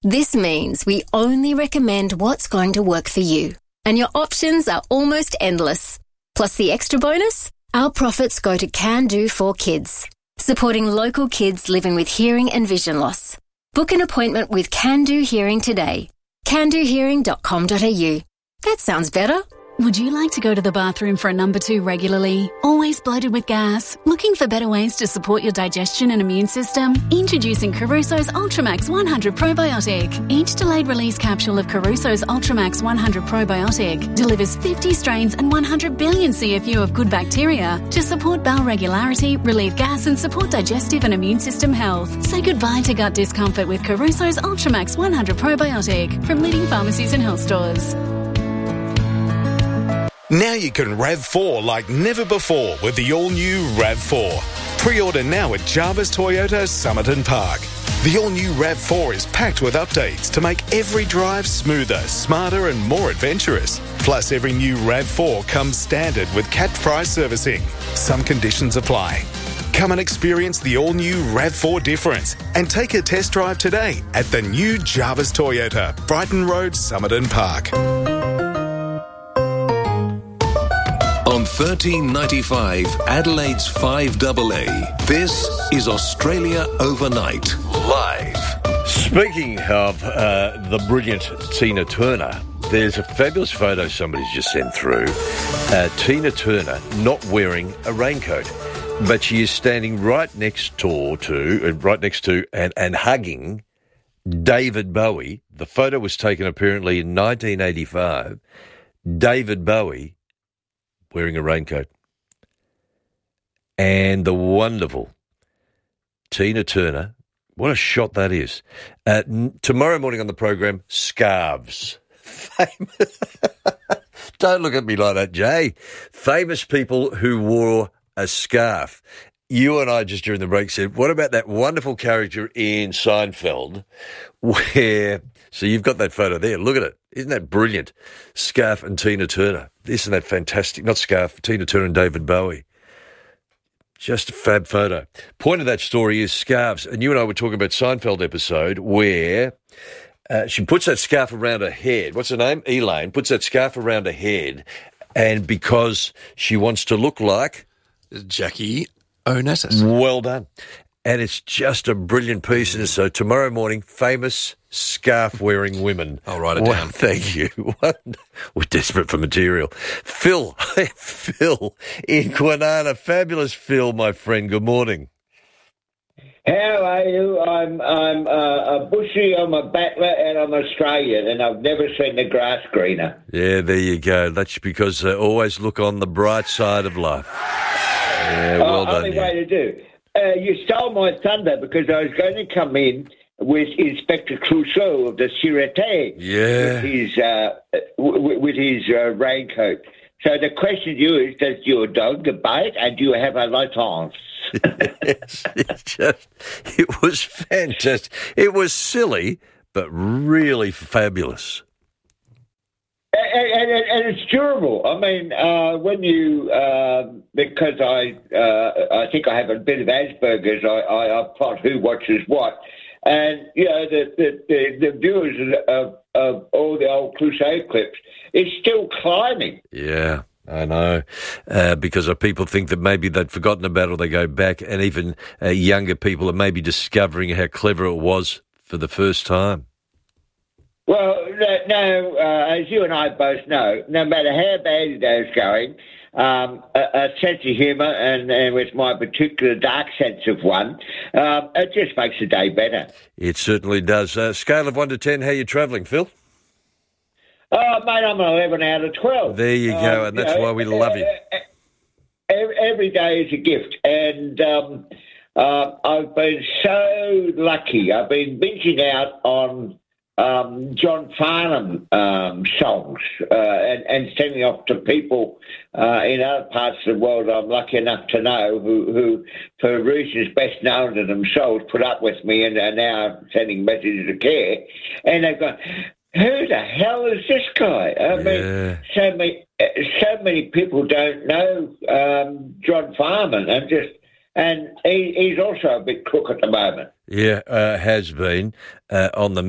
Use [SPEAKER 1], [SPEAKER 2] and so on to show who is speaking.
[SPEAKER 1] This means we only recommend what's going to work for you, and your options are almost endless. Plus the extra bonus, our profits go to Can Do for Kids, supporting local kids living with hearing and vision loss. Book an appointment with Can Do Hearing today. candohearing.com.au. That sounds better.
[SPEAKER 2] Would you like to go to the bathroom for a number 2 regularly? Always bloated with gas? Looking for better ways to support your digestion and immune system? Introducing Caruso's Ultramax 100 Probiotic. Each delayed release capsule of Caruso's Ultramax 100 Probiotic delivers 50 strains and 100 billion CFU of good bacteria to support bowel regularity, relieve gas and support digestive and immune system health. Say goodbye to gut discomfort with Caruso's Ultramax 100 Probiotic from leading pharmacies and health stores.
[SPEAKER 3] Now you can RAV4 like never before with the all-new RAV4. Pre-order now at Jarvis Toyota Somerton Park. The all-new RAV4 is packed with updates to make every drive smoother, smarter and more adventurous. Plus, every new RAV4 comes standard with capped price servicing. Some conditions apply. Come and experience the all-new RAV4 difference and take a test drive today at the new Jarvis Toyota, Brighton Road, Somerton Park.
[SPEAKER 4] On 1395 Adelaide's 5AA, this is Australia Overnight, live.
[SPEAKER 5] Speaking of the brilliant Tina Turner, there's a fabulous photo somebody's just sent through. Tina Turner not wearing a raincoat, but she is standing right next to and hugging David Bowie. The photo was taken apparently in 1985. David Bowie wearing a raincoat. And the wonderful Tina Turner. What a shot that is. Tomorrow morning on the program, scarves. Don't look at me like that, Jay. Famous people who wore a scarf. You and I just during the break said, what about that wonderful character in Seinfeld where, so you've got that photo there. Look at it. Isn't that brilliant? Scarf and Tina Turner. Isn't that fantastic? Not Scarf, Tina Turner and David Bowie. Just a fab photo. Point of that story is scarves. And you and I were talking about Seinfeld episode where she puts that scarf around her head. What's her name? Elaine puts that scarf around her head. And because she wants to look like
[SPEAKER 6] Jackie Onassis.
[SPEAKER 5] Well done. And it's just a brilliant piece. And so tomorrow morning, famous scarf-wearing women.
[SPEAKER 6] I'll write it down.
[SPEAKER 5] Thank you. We're desperate for material. Phil in Kwinana. Fabulous Phil, my friend. Good morning.
[SPEAKER 7] How are you? I'm a bushy, I'm a battler, and I'm Australian, and I've never seen the grass greener.
[SPEAKER 5] Yeah, there you go. That's because they always look on the bright side of life. Yeah, well done.
[SPEAKER 7] Only way to do. You stole my thunder because I was going to come in with Inspector Clouseau of the Sûreté.
[SPEAKER 5] Yeah.
[SPEAKER 7] With his raincoat. So the question to you is, does your dog bite and do you have a latence?
[SPEAKER 5] Yes, it was fantastic. It was silly, but really fabulous.
[SPEAKER 7] And it's durable. I mean, when you because I think I have a bit of Asperger's. I plot who watches what, and you know the viewers of all the old Clouseau clips is still climbing.
[SPEAKER 5] Yeah. I know, because people think that maybe they'd forgotten about it or they go back, and even younger people are maybe discovering how clever it was for the first time.
[SPEAKER 7] Well, no, as you and I both know, no matter how bad it is going, a sense of humour and with my particular dark sense of one, it just makes the day better.
[SPEAKER 5] It certainly does. Scale of 1 to 10, how are you travelling, Phil?
[SPEAKER 7] Oh, mate, I'm an 11 out of 12.
[SPEAKER 5] There you go, and that's why we love you.
[SPEAKER 7] Every day is a gift, and I've been so lucky. I've been binging out on John Farnham songs and sending off to people in other parts of the world I'm lucky enough to know who for reasons best known to themselves, put up with me and are now sending messages of care. And they've gone, who the hell is this guy? I mean, so many people don't know John Farnham, and he's also a bit crook at the moment.
[SPEAKER 5] Yeah, has been on the